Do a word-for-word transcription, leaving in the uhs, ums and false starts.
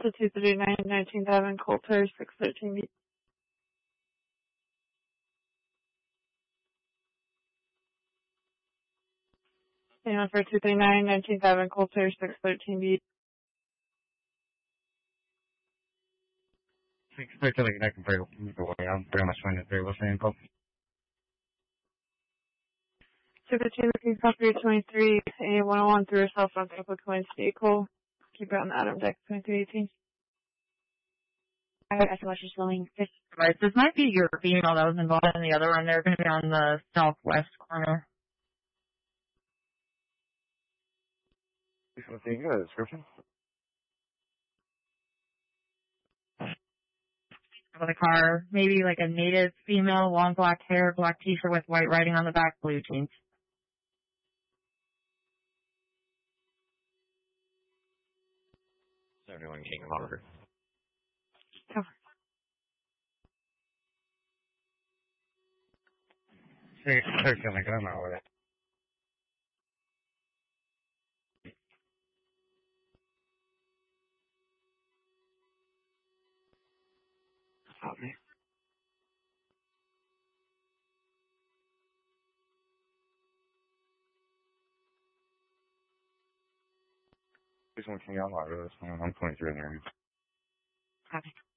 to two thirty-nine nineteenth Avenue, Coulter, six thirteen B. Anyone for two thirty-nine nineteenth Avenue, Coulter, six thirteen B. six thirteen, like, I can very, I'm very much finding it very well saying, Bob. two fifteen looking property twenty-three, A one oh one through herself on public coins vehicle. Keep it on the Adam deck, twenty-three eighteen. I guess what you're selling. Right, this might be your female that was involved in the other one. They're going to be on the southwest corner. Let's see, you got a description? Of the car, maybe like a native female, long black hair, black t-shirt with white writing on the back, blue jeans. seventy-one King Monitor. Cover. six thirteen, like, I'm out with it. Stop me. This one King Monitor, this one, I'm twenty-three in there. Copy.